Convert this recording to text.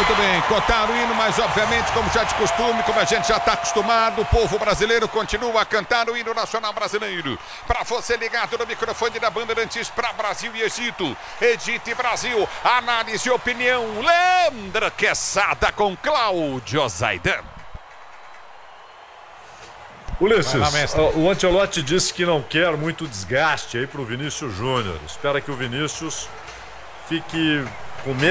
Muito bem, cantaram o hino, mas obviamente, como já de costume, como a gente já está acostumado, o povo brasileiro continua a cantar o hino nacional brasileiro. Para você ligado no microfone da Bandeirantes para Brasil e Egito. Egito e Brasil, análise e opinião. Leandro Quesada com Cláudio Zaidan. Ulisses, o Ancelotti disse que não quer muito desgaste aí pro Vinícius Júnior. Espera que o Vinícius fique com menos